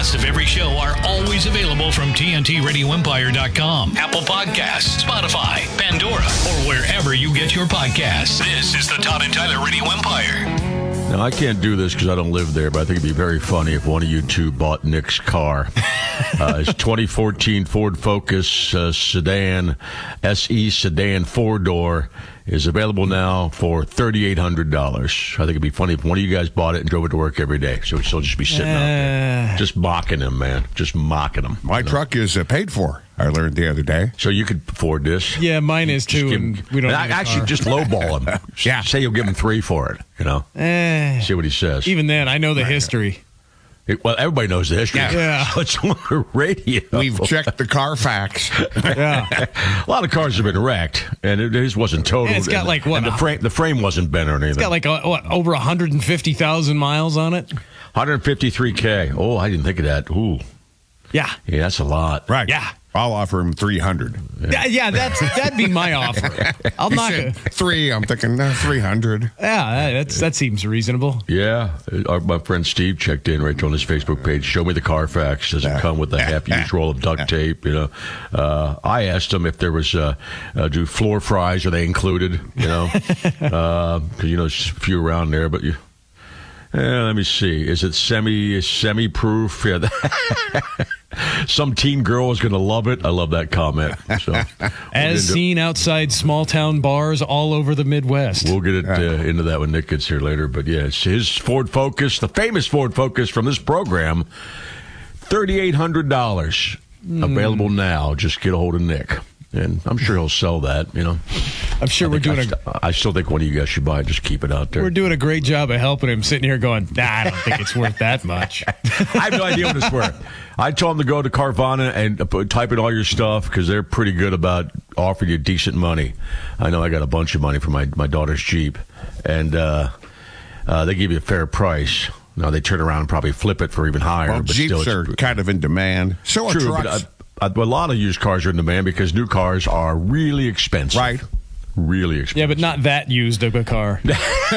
podcasts of every show are always available from TNTRadioEmpire.com, Apple Podcasts, Spotify, Pandora, or wherever you get your podcasts. This is the Todd and Tyler Radio Empire. Now, I can't do this because I don't live there, but I think it'd be very funny if one of you two bought Nick's car. His 2014 Ford Focus sedan, SE sedan 4-door, is available now for $3,800. I think it'd be funny if one of you guys bought it and drove it to work every day. So we'd still just be sitting out there. Just mocking him, man. Just mocking him. My truck is paid for, I learned the other day. So you could afford this. Yeah, mine is too. We don't actually just lowball him. Yeah. Say you'll give him $3 for it, you know. See what he says. Even then, I know the history. Well, everybody knows the history. Yeah. So it's on the radio. We've checked the Carfax. Yeah. A lot of cars have been wrecked, and his wasn't totaled. And it's got like what? And the frame wasn't bent or anything. It's got like over 150,000 miles on it. 153K. Oh, I didn't think of that. Ooh. Yeah. Yeah, that's a lot. Right. Yeah. I'll offer him 300. Yeah, that'd be my offer. I'll He knock said it. 3. I'm thinking 300. Yeah, that seems reasonable. Yeah. My friend Steve checked in right on his Facebook page. Show me the Carfax. Does it come with a half-used roll of duct tape? You know, I asked him if there was do floor fries, are they included? You know, because there's a few around there, but you. Let me see. Is it semi-proof? Yeah. Some teen girl is going to love it. I love that comment. So, As seen outside small-town bars all over the Midwest. We'll get it into that when Nick gets here later. But, yeah, it's his Ford Focus, the famous Ford Focus from this program, $3,800. Available now. Just get a hold of Nick. And I'm sure he'll sell that, you know. I'm sure I still think one of you guys should buy it. Just keep it out there. We're doing a great job of helping him, sitting here going, I don't think it's worth that much. I have no idea what it's worth. I told him to go to Carvana and type in all your stuff because they're pretty good about offering you decent money. I know I got a bunch of money for my daughter's Jeep, and they give you a fair price. Now, they turn around and probably flip it for even higher. Well, but Jeeps still, are kind of in demand. So are true, trucks. but a lot of used cars are in demand because new cars are really expensive. Right. Really expensive. Yeah, but not that used of a car. There's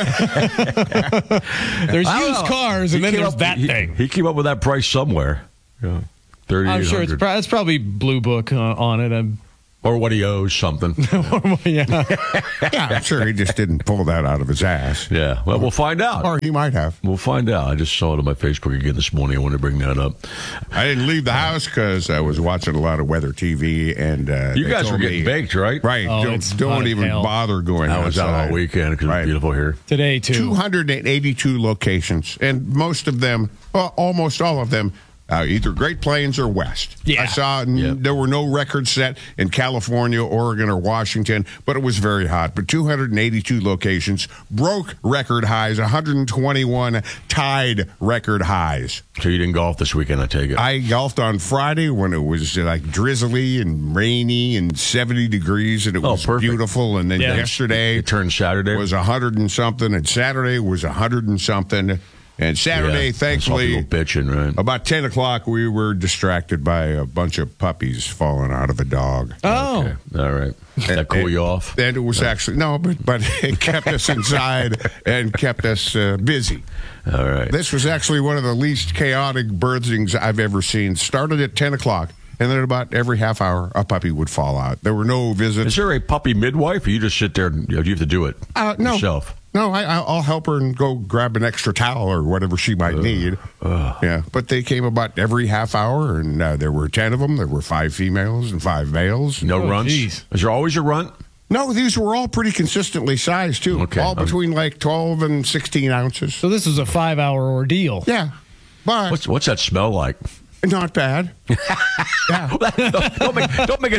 used cars, and then there's that thing. He came up with that price somewhere. Yeah, $3,800. I'm sure it's probably Blue Book on it. Or what he owes, something. Yeah, I'm sure he just didn't pull that out of his ass. Yeah, well, we'll find out. Or he might have. We'll find out. I just saw it on my Facebook again this morning. I wanted to bring that up. I didn't leave the house because I was watching a lot of weather TV, and you guys were getting baked, right? Right. Oh, Don't even bother going outside. I was out all weekend because it was beautiful here. Today, too. 282 locations, and most of them, well, almost all of them, either Great Plains or West. Yeah. I saw there were no records set in California, Oregon, or Washington, but it was very hot. But 282 locations broke record highs, 121 tied record highs. So you didn't golf this weekend, I take it? I golfed on Friday when it was like drizzly and rainy and 70 degrees, and it was beautiful. And then yesterday it turned Saturday was 100 and something, and Saturday was 100 and something. And Saturday, thankfully, bitching, right? About 10 o'clock, we were distracted by a bunch of puppies falling out of a dog. Oh. Okay. All right. Did that cool you off? And it was actually, but it kept us inside and kept us busy. All right. This was actually one of the least chaotic birthings I've ever seen. Started at 10 o'clock. And then about every half hour, a puppy would fall out. There were no visits. Is there a puppy midwife, or you just sit there and you have to do it yourself? No, I'll help her and go grab an extra towel or whatever she might need. Yeah, but they came about every half hour, and there were 10 of them. There were 5 females and 5 males. No runts? Geez. Is there always a runt? No, these were all pretty consistently sized, too. Okay. All between like 12 and 16 ounces. So this was a 5-hour ordeal. Yeah, but What's that smell like? not bad. Yeah. Don't make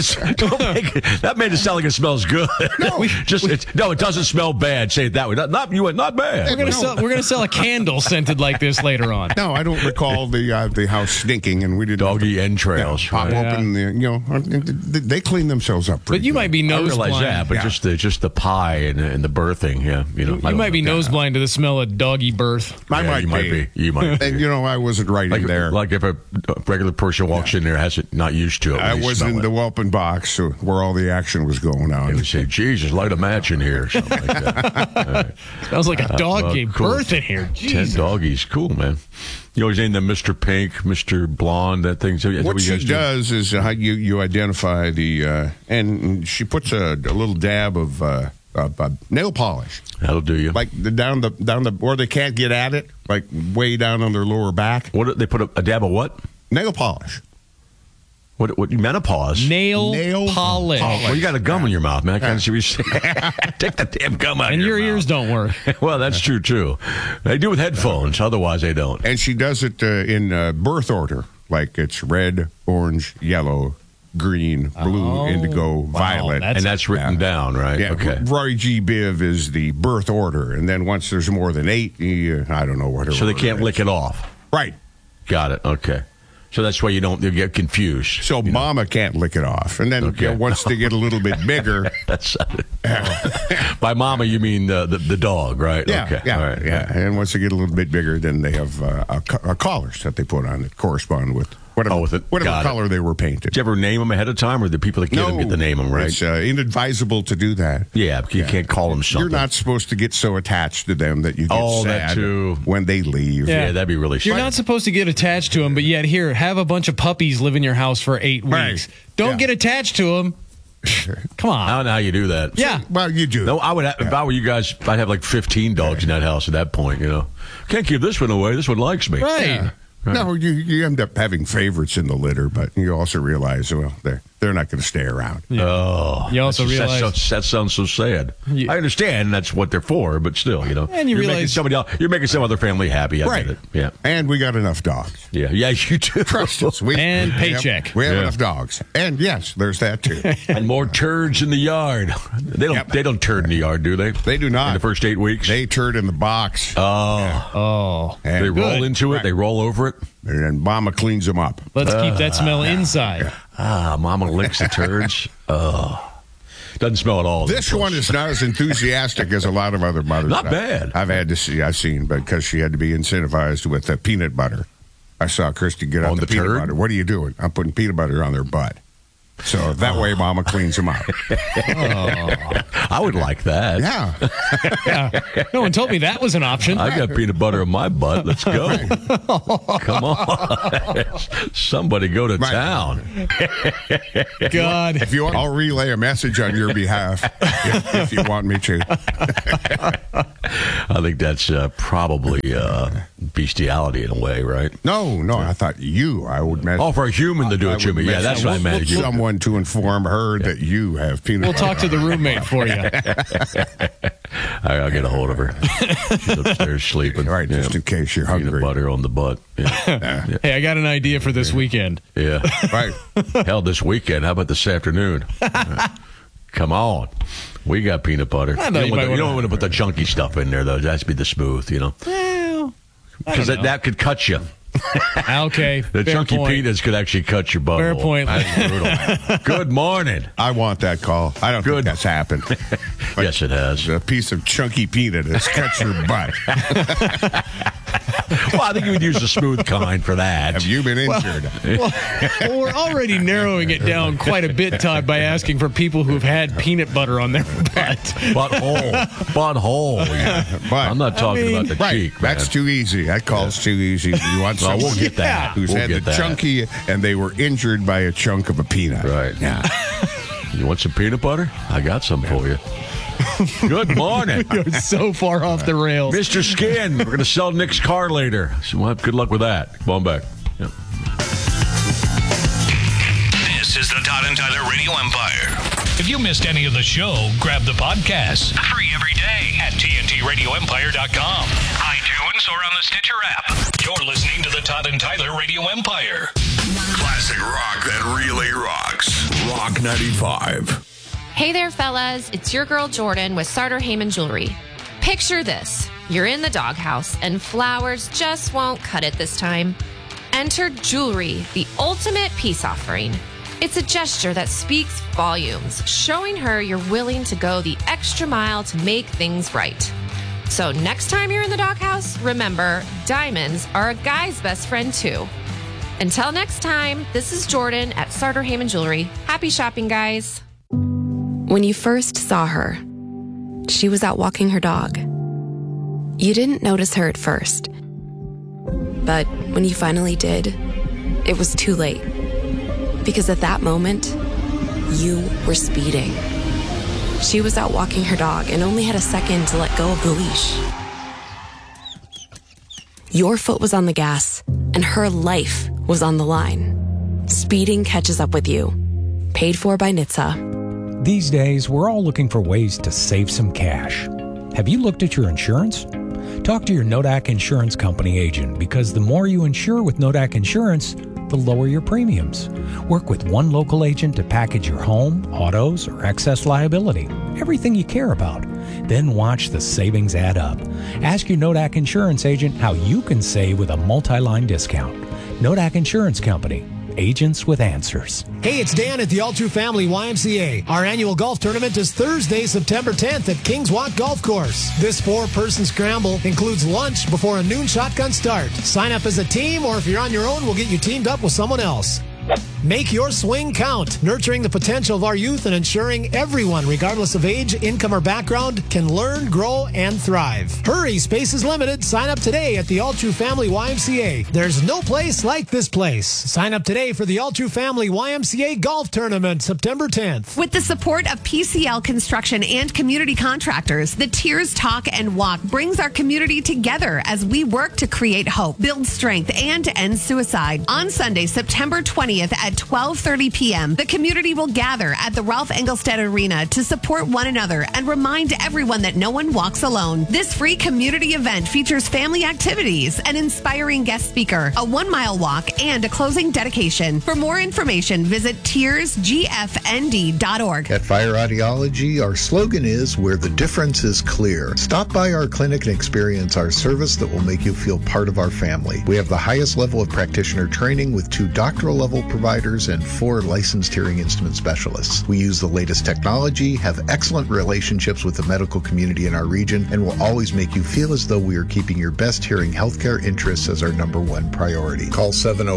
it. That made it sound like it smells good. No, it doesn't smell bad. Say it that way. Not bad. We're gonna sell a candle scented like this later on. No, I don't recall the house stinking, and we didn't Doggy entrails. pop open. They clean themselves up. But you might be nose I realize blind. that, but just the pie and the birthing. Yeah, You might be nose blind to the smell of doggy birth. You might be. You might be. And I wasn't right in there. Like if a regular person walks in there, hasn't not used to it. I was in the whelping box where all the action was going on. They would say, Jesus, light a match in here, or something like that. Right. Sounds like a dog gave birth in here. 10 Jesus. doggies. Cool, man. You always name them Mr. Pink, Mr. Blonde, that thing. So what she does is you identify and she puts a little dab of nail polish. That'll do you. Like down the, or they can't get at it, like way down on their lower back. What they put a dab of what? Nail polish. What menopause? Nail polish. Well, you got a gum in your mouth, man. I can't see what you're saying. Take the damn gum out And of your your ears don't work. Well, that's true, too. They do with headphones. Otherwise, they don't. And she does it in birth order. Like it's red, orange, yellow, green, blue, indigo, violet. And that's written down, right? Yeah. Okay. Roy G. Biv is the birth order. And then once there's more than 8, I don't know what. So they can't lick it off. Right. Got it. Okay. So that's why you get confused. So mama can't lick it off. And then once they get a little bit bigger. That's by mama, you mean the dog, right? Yeah, okay. yeah, All right. yeah. And once they get a little bit bigger, then they have collars that they put on that correspond with whatever color they were painted. Did you ever name them ahead of time, or the people that get them get to name them, right? It's inadvisable to do that. Yeah, you can't call them something. You're not supposed to get so attached to them that you get sad that too. when they leave. Yeah, that'd be really You're not supposed to get attached to them, but yet here, have a bunch of puppies live in your house for 8 weeks. Right. Don't get attached to them. Come on. I don't know how you do that. Yeah. Well, you do. No, I would. If I were you guys, I'd have like 15 dogs in that house at that point. Can't give this one away. This one likes me. Right. Yeah. Right. No, you end up having favorites in the litter, but you also realize, well, they're not going to stay around. Yeah. Oh, you also realize that sounds so sad. Yeah. I understand that's what they're for, but still, And you realize you're making some other family happy. I get it. Yeah, and we got enough dogs. Yeah, yes, you do. Trust us. And paycheck. We have enough dogs, and yes, there's that too. And more turds in the yard. They don't turd in the yard, do they? They do not. In the first 8 weeks, they turd in the box. Oh, and they roll into it. Right. They roll over it. And then Mama cleans them up. Let's keep that smell inside. Mama licks the turds. Doesn't smell at all. This one is not as enthusiastic as a lot of other mothers. Not bad. I've seen, because she had to be incentivized with peanut butter. I saw Christy get out the peanut butter. What are you doing? I'm putting peanut butter on their butt. So that way Mama cleans them up. I would like that. Yeah. No one told me that was an option. I got peanut butter in my butt. Let's go. Come on. Somebody go to town. God. If you want, I'll relay a message on your behalf if you want me to. I think that's probably bestiality in a way, right? No, I thought I would message. Oh, for a human to do it to me. Yeah, that's what I meant. Someone to inform her that you have peanut butter. We'll talk to the roommate for you. I'll get a hold of her. She's upstairs sleeping. Right, just in case you're hungry. Peanut butter on the butt. Yeah. Hey, I got an idea for this weekend. Yeah. Right. Hell, this weekend. How about this afternoon? Come on. We got peanut butter. You don't want to put the chunky stuff in there, though. It has to be the smooth, Well, because that could cut you. Okay. The chunky peanuts could actually cut your butt. Fair point. Good morning. I want that call. I don't think that's happened. Yes, it has. A piece of chunky peanut has cut your butt. Well, I think you would use the smooth kind for that. Have you been injured? Well, we're already narrowing it down quite a bit, Todd, by asking for people who've had peanut butter on their butt. Butthole. Yeah. But, I'm not talking about the cheek, man. That's too easy. That call's too easy. You want someone we'll get that. who's had the chunky and they were injured by a chunk of a peanut. Right. Yeah. You want some peanut butter? I got some for you. Good morning. You're so far off the rails. Mr. Skin, we're going to sell Nick's car later. So we'll have good luck with that. Come on back. Yep. This is the Todd and Tyler Radio Empire. If you missed any of the show, grab the podcast. Free every day at TNTRadioEmpire.com, iTunes, or on the Stitcher app. You're listening to the Todd and Tyler Radio Empire. Classic rock that really rocks. Rock 95. Hey there, fellas. It's your girl Jordan with Sartor Heyman Jewelry. Picture this. You're in the doghouse and flowers just won't cut it this time. Enter jewelry, the ultimate peace offering. It's a gesture that speaks volumes, showing her you're willing to go the extra mile to make things right. So next time you're in the doghouse, remember, diamonds are a guy's best friend too. Until next time, this is Jordan at Sartor Heyman Jewelry. Happy shopping, guys. When you first saw her, she was out walking her dog. You didn't notice her at first. But when you finally did, it was too late. Because at that moment, you were speeding. She was out walking her dog and only had a second to let go of the leash. Your foot was on the gas, and her life was on the line. Speeding catches up with you. Paid for by NHTSA. These days, we're all looking for ways to save some cash. Have you looked at your insurance? Talk to your Nodak Insurance Company agent, because the more you insure with Nodak Insurance, the lower your premiums. Work with one local agent to package your home, autos, or excess liability. Everything you care about. Then watch the savings add up. Ask your Nodak Insurance agent how you can save with a multi-line discount. Nodak Insurance Company. Agents with answers. Hey, it's Dan at the All True Family YMCA. Our annual golf tournament is Thursday, September 10th at Kings Walk Golf Course. This 4-person scramble includes lunch before a noon shotgun start. Sign up as a team, or if you're on your own, we'll get you teamed up with someone else. Make your swing count, nurturing the potential of our youth and ensuring everyone, regardless of age, income, or background, can learn, grow, and thrive. Hurry, space is limited. Sign up today at the All True Family YMCA. There's no place like this place. Sign up today for the All True Family YMCA Golf Tournament, September 10th. With the support of PCL Construction and community contractors, the Tears Talk and Walk brings our community together as we work to create hope, build strength, and end suicide. On Sunday, September 20th at 12:30 p.m., the community will gather at the Ralph Engelstad Arena to support one another and remind everyone that no one walks alone. This free community event features family activities, an inspiring guest speaker, a 1-mile walk, and a closing dedication. For more information, visit tearsgfnd.org. At Fire Audiology, our slogan is, where the difference is clear. Stop by our clinic and experience our service that will make you feel part of our family. We have the highest level of practitioner training with 2 doctoral level providers and 4 licensed hearing instrument specialists. We use the latest technology, have excellent relationships with the medical community in our region, and will always make you feel as though we are keeping your best hearing healthcare interests as our number 1 priority. Call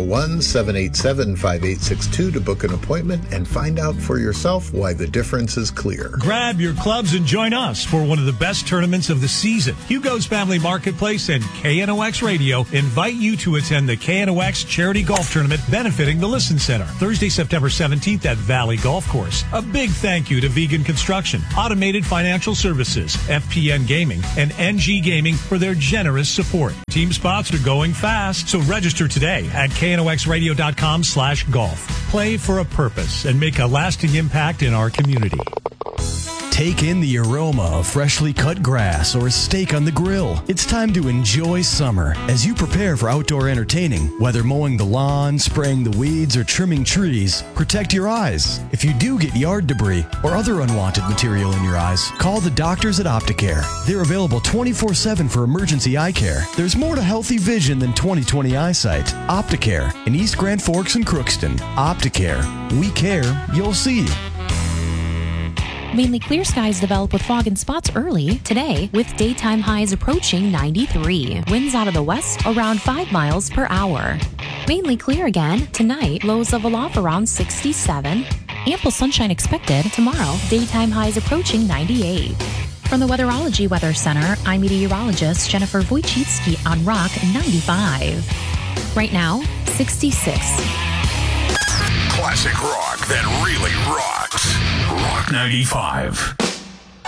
701-787-5862 to book an appointment and find out for yourself why the difference is clear. Grab your clubs and join us for one of the best tournaments of the season. Hugo's Family Marketplace and KNOX Radio invite you to attend the KNOX Charity Golf Tournament benefiting the Listen Center, Thursday, September 17th at Valley Golf Course. A big thank you to Vegan Construction, Automated Financial Services, FPN Gaming, and NG Gaming for their generous support. Team spots are going fast, so register today at knoxradio.com/golf. Play for a purpose and make a lasting impact in our community. Take in the aroma of freshly cut grass or a steak on the grill. It's time to enjoy summer as you prepare for outdoor entertaining. Whether mowing the lawn, spraying the weeds, or trimming trees, protect your eyes. If you do get yard debris or other unwanted material in your eyes, call the doctors at Opticare. They're available 24/7 for emergency eye care. There's more to healthy vision than 20/20 eyesight. Opticare in East Grand Forks and Crookston. Opticare. We care, you'll see. Mainly clear skies develop with fog and spots early today, with daytime highs approaching 93. Winds out of the west around 5 miles per hour. Mainly clear again tonight, lows level off around 67. Ample sunshine expected tomorrow, daytime highs approaching 98. From the Weatherology Weather Center, I'm meteorologist Jennifer Wojcicki on Rock 95. Right now, 66. Classic rock that really rocks. Rock 95.